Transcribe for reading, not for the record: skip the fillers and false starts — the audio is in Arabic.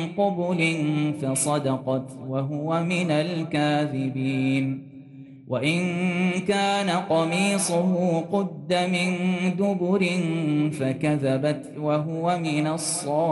قبل فصدقت وهو من الكاذبين. وإن كان قميصه قد من دبر فكذبت وهو من الصادقين.